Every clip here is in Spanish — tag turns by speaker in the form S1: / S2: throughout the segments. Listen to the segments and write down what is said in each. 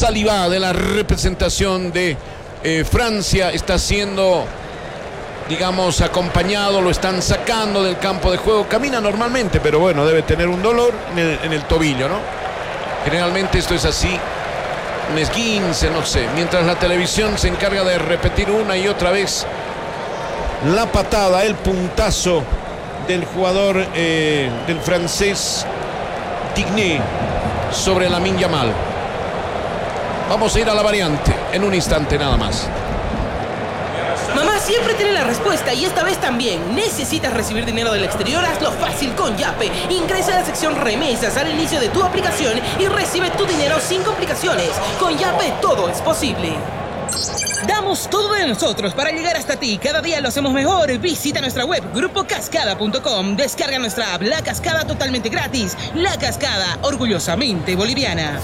S1: Saliba de la representación de Francia está siendo, digamos, acompañado, lo están sacando del campo de juego. Camina normalmente, pero bueno, debe tener un dolor en el tobillo, ¿no? Generalmente esto es así. Un esguince, no sé. Mientras la televisión se encarga de repetir una y otra vez la patada, el puntazo del jugador del francés Digné sobre Lamine Yamal. Vamos a ir a la variante en un instante nada más.
S2: Mamá siempre tiene la respuesta y esta vez también. ¿Necesitas recibir dinero del exterior? Hazlo fácil con Yape. Ingresa a la sección remesas al inicio de tu aplicación y recibe tu dinero sin complicaciones. Con Yape todo es posible. Damos todo de nosotros para llegar hasta ti. Cada día lo hacemos mejor. Visita nuestra web grupocascada.com. Descarga nuestra app La Cascada totalmente gratis. La Cascada, orgullosamente boliviana.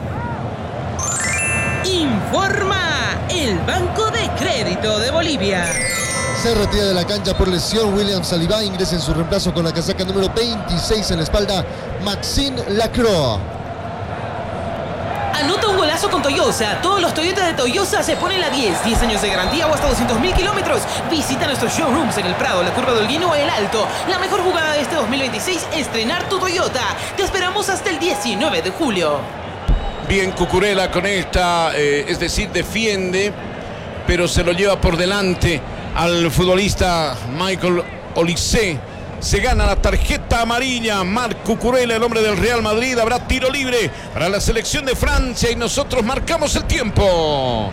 S2: Informa el Banco de Crédito de Bolivia.
S3: Se retira de la cancha por lesión William Saliba. Ingresa en su reemplazo con la casaca número 26 en la espalda, Maxime Lacroix.
S2: Anota un golazo con Toyosa. Todos los Toyota de Toyosa se ponen la 10. 10 años de garantía o hasta 200.000 kilómetros. Visita nuestros showrooms en El Prado, la Curva de Holguín o El Alto. La mejor jugada de este 2026, estrenar tu Toyota. Te esperamos hasta el 19 de julio.
S1: Bien, Cucurella con esta, es decir, defiende, pero se lo lleva por delante al futbolista Michael Olise. Se gana la tarjeta amarilla. Marc Cucurella, el hombre del Real Madrid. Habrá tiro libre para la selección de Francia y nosotros marcamos el tiempo.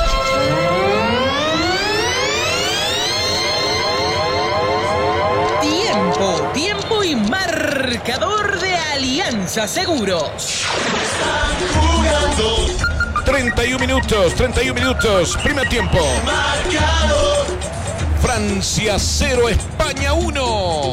S2: Tiempo y marcador de Alianza Seguros.
S1: 31 minutos, primer tiempo. Francia 0, España 1.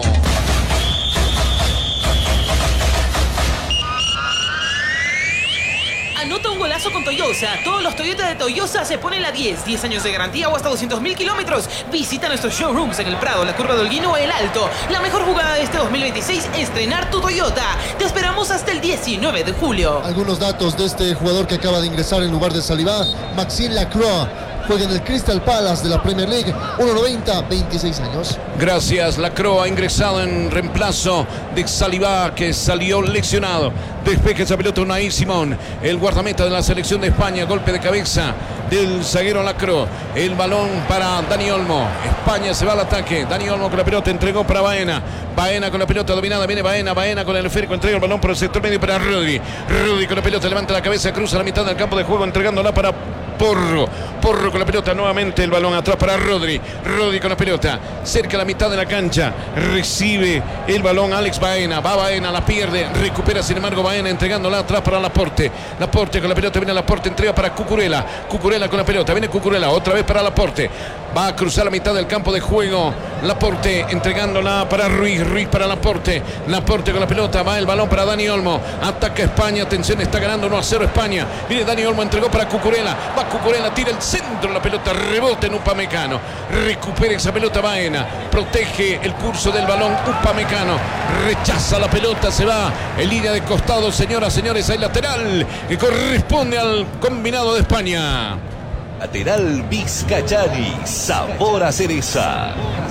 S2: Anota un golazo con Toyosa. Todos los Toyota de Toyosa se ponen la 10. 10 años de garantía o hasta 200.000 kilómetros. Visita nuestros showrooms en El Prado, la Curva de Holguín o El Alto. La mejor jugada de este 2026, estrenar tu Toyota. Te esperamos hasta el 19 de julio.
S3: Algunos datos de este jugador que acaba de ingresar en lugar de Saliba, Maxime Lacroix. Juega en el Crystal Palace de la Premier League, 1.90, 26 años.
S1: Gracias, Lacroix ha ingresado en reemplazo de Saliba, que salió lesionado. Despeja esa pelota Unai Simón, el guardameta de la selección de España. Golpe de cabeza del zaguero Lacroix. El balón para Dani Olmo. España se va al ataque. Dani Olmo con la pelota, entregó para Baena. Baena con la pelota dominada, viene Baena con el esférico, entrega el balón por el sector medio para Rodri. Rodri con la pelota, levanta la cabeza, cruza la mitad del campo de juego, entregándola para Porro con la pelota, nuevamente el balón atrás para Rodri con la pelota, cerca de la mitad de la cancha, recibe el balón Alex Baena, va Baena, la pierde, recupera sin embargo Baena, entregándola atrás para Laporte con la pelota, viene Laporte, entrega para Cucurella con la pelota, viene Cucurella, otra vez para Laporte, va a cruzar la mitad del campo de juego, Laporte entregándola para Ruiz para Laporte con la pelota, va el balón para Dani Olmo, ataca España, atención, está ganando 1-0 España, viene Dani Olmo, entregó para Cucurella, va Cucurella, tira el centro, la pelota rebota en Upamecano, recupera esa pelota Baena, protege el curso del balón Upamecano, rechaza la pelota, se va en línea de costado, señoras, señores, hay lateral que corresponde al combinado de España.
S4: Lateral Vizcachani, sabor a cereza.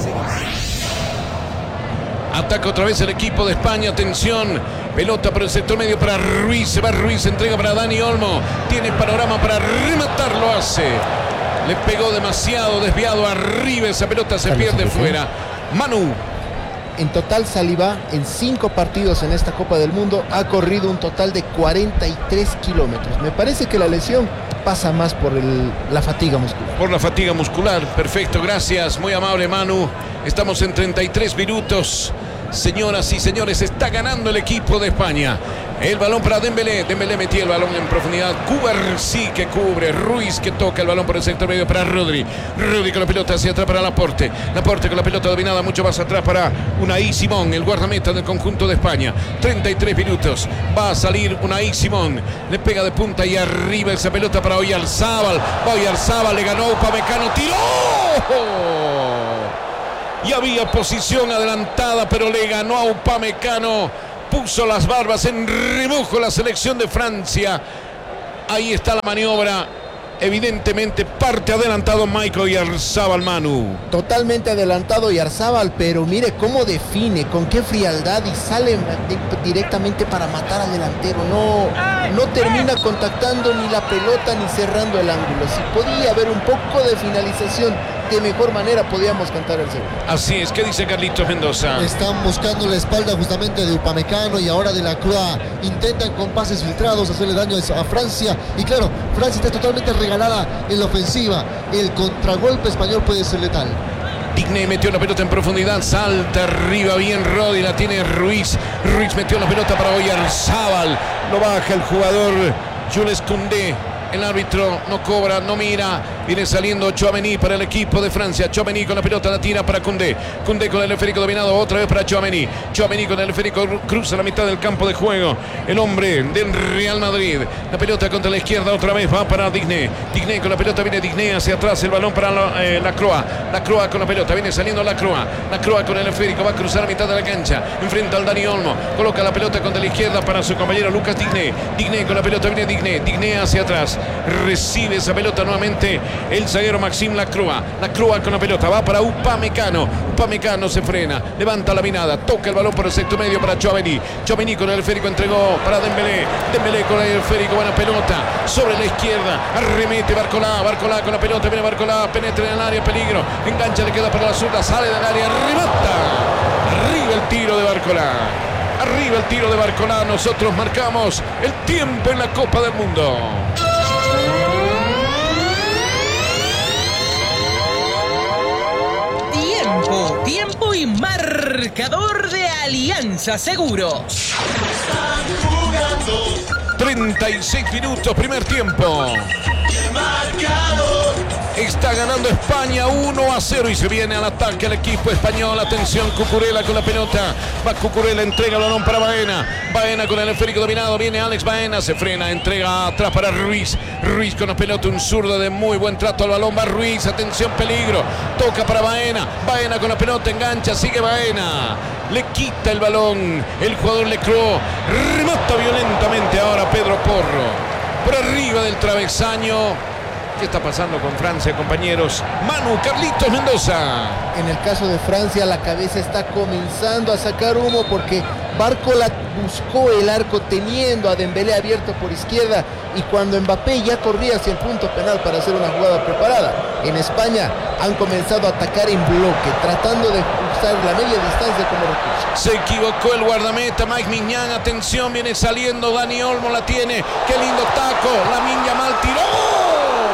S1: Ataca otra vez el equipo de España, atención, pelota por el sector medio para Ruiz, se va Ruiz, entrega para Dani Olmo, tiene panorama para rematar, lo hace, le pegó demasiado, desviado arriba, esa pelota se pierde fuera. Manu.
S5: En total, Saliba, en 5 partidos en esta Copa del Mundo, ha corrido un total de 43 kilómetros. Me parece que la lesión pasa más por la fatiga muscular.
S1: Por la fatiga muscular, perfecto, gracias, muy amable Manu. Estamos en 33 minutos. Señoras y señores, está ganando el equipo de España. El balón para Dembélé. Dembélé metía el balón en profundidad. Cubarsí que cubre. Ruiz que toca el balón por el sector medio para Rodri. Rodri con la pelota hacia atrás para Laporte. Laporte con la pelota dominada mucho más atrás para Unai Simón, el guardameta del conjunto de España. 33 minutos. Va a salir Unai Simón. Le pega de punta y arriba esa pelota para Oyarzábal. Va Oyarzábal, le ganó Upamecano. ¡Tiró! Y había posición adelantada, pero le ganó a Upamecano. Puso las barbas en remojo la selección de Francia. Ahí está la maniobra. Evidentemente parte adelantado Michael Oyarzabal, Manu.
S5: Totalmente adelantado Oyarzabal, pero mire cómo define, con qué frialdad y sale directamente para matar al delantero. No termina contactando ni la pelota ni cerrando el ángulo. Si podía haber un poco de finalización de mejor manera, podíamos cantar el segundo.
S1: Así es, ¿qué dice Carlitos Mendoza?
S3: Están buscando la espalda justamente de Upamecano y ahora de la Croix. Intentan con pases filtrados hacerle daño a Francia. Y claro, Francia está totalmente regalada en la ofensiva. El contragolpe español puede ser letal.
S1: Digne metió la pelota en profundidad, salta arriba bien Rodi, la tiene Ruiz. Ruiz metió la pelota para Oyarzabal. Lo baja el jugador Jules Koundé. El árbitro no cobra, no mira. Viene saliendo Tchouaméni para el equipo de Francia. Tchouaméni con la pelota, la tira para Koundé. Koundé con el esférico dominado otra vez para Tchouaméni. Tchouaméni con el esférico cruza la mitad del campo de juego. El hombre del Real Madrid. La pelota contra la izquierda otra vez va para Digne. Digne con la pelota, viene Digne hacia atrás. El balón para la Croix. La Croix con la pelota, viene saliendo la Croix. La Croix con el esférico va a cruzar la mitad de la cancha. Enfrenta al Dani Olmo. Coloca la pelota contra la izquierda para su compañero Lucas Digne. Digne con la pelota, viene Digne. Digne hacia atrás. Recibe esa pelota nuevamente el zaguero Maxime Lacroix. Lacroix con la pelota, va para Upamecano. Upamecano se frena, levanta la mirada, toca el balón por el sector medio para Tchouaméni. Tchouaméni con el esférico entregó para Dembélé. Dembélé con el esférico, buena pelota sobre la izquierda, arremete Barcola. Barcola con la pelota, viene Barcola, penetra en el área, peligro, engancha, le queda para la zurda, sale del área, remata. Arriba el tiro de Barcola. Arriba el tiro de Barcola. Nosotros marcamos el tiempo en la Copa del Mundo.
S2: Tiempo y marcador de Alianza Seguros.
S1: 36 minutos, primer tiempo. Está ganando España 1-0 y se viene al ataque el equipo español. Atención, Cucurella con la pelota. Va Cucurella, entrega el balón para Baena. Baena con el esférico dominado. Viene Alex Baena, se frena, entrega atrás para Ruiz. Ruiz con la pelota, un zurdo de muy buen trato al balón. Va Ruiz, atención, peligro. Toca para Baena. Baena con la pelota, engancha, sigue Baena. Le quita el balón el jugador Lecroix. Remata violentamente ahora Pedro Porro. Por arriba del travesaño. ¿Qué está pasando con Francia, compañeros? Manu, Carlitos Mendoza.
S5: En el caso de Francia, la cabeza está comenzando a sacar humo porque Barcola buscó el arco teniendo a Dembélé abierto por izquierda y cuando Mbappé ya corría hacia el punto penal para hacer una jugada preparada. En España han comenzado a atacar en bloque, tratando de usar la media distancia como recurso.
S1: Se equivocó el guardameta Mike Mignan. Atención, viene saliendo Dani Olmo, la tiene. Qué lindo taco. Lamine Yamal tiró.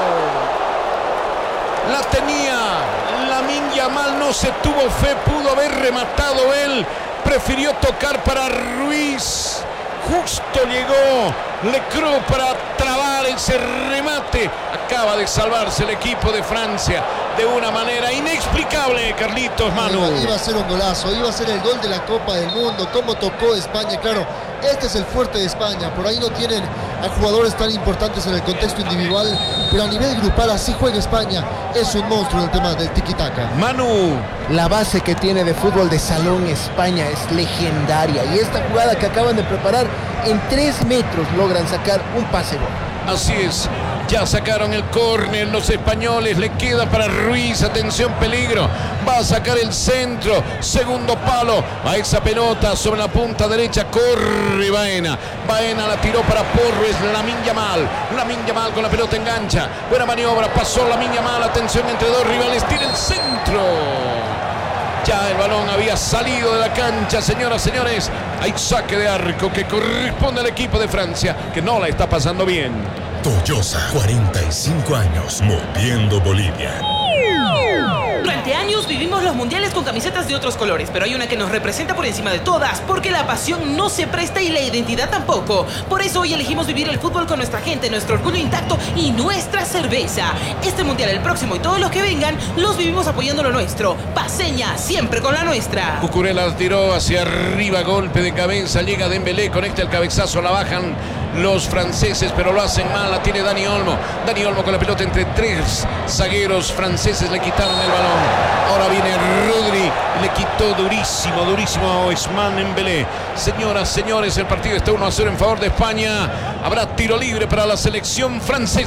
S1: La tenía Lamine Yamal, no se tuvo fe, pudo haber rematado él, prefirió tocar para Ruiz, justo llegó Lecroix para trabar ese remate. Acaba de salvarse el equipo de Francia de una manera inexplicable, Carlitos, Manu.
S3: Iba a ser un golazo, iba a ser el gol de la Copa del Mundo. Cómo tocó España, claro, este es el fuerte de España. Por ahí no tienen a jugadores tan importantes en el contexto individual, pero a nivel grupal así juega España. Es un monstruo en el tema del tiki-taka.
S1: Manu,
S5: la base que tiene de fútbol de salón España es legendaria y esta jugada que acaban de preparar, en 3 metros logran sacar un pase gol.
S1: Así es, ya sacaron el córner los españoles, le queda para Ruiz, atención, peligro, va a sacar el centro, segundo palo, a esa pelota sobre la punta derecha, corre Baena, Baena la tiró para Porro, es Lamine Yamal con la pelota engancha, buena maniobra, pasó Lamine Yamal, atención entre dos rivales, tira el centro. Ya el balón había salido de la cancha, señoras, señores. Hay saque de arco que corresponde al equipo de Francia, que no la está pasando bien.
S6: Toyosa, 45 años, moviendo Bolivia.
S2: Durante años vivimos los mundiales con camisetas de otros colores, pero hay una que nos representa por encima de todas, porque la pasión no se presta y la identidad tampoco. Por eso hoy elegimos vivir el fútbol con nuestra gente, nuestro orgullo intacto y nuestra cerveza. Este mundial, el próximo y todos los que vengan, los vivimos apoyando lo nuestro. Paceña, siempre con la nuestra.
S1: Cucurella tiró hacia arriba, golpe de cabeza, llega Dembélé, conecta el cabezazo, la bajan los franceses, pero lo hacen mal. La tiene Dani Olmo. Dani Olmo con la pelota entre 3 zagueros franceses, le quitaron el balón. Ahora viene Rodri, le quitó durísimo a Ousmane Dembélé. Señoras, señores, el partido está 1-0 en favor de España. Habrá tiro libre para la selección francesa.